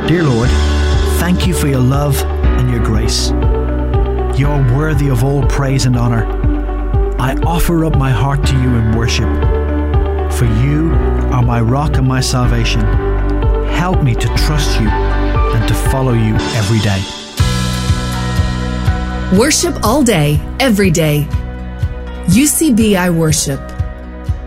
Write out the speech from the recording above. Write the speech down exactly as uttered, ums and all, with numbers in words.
Dear Lord, thank you for your love and your grace. You are worthy of all praise and honour. I offer up my heart to you in worship. For you are my rock and my salvation. Help me to trust you and to follow you every day. Worship all day, every day. U C B I Worship.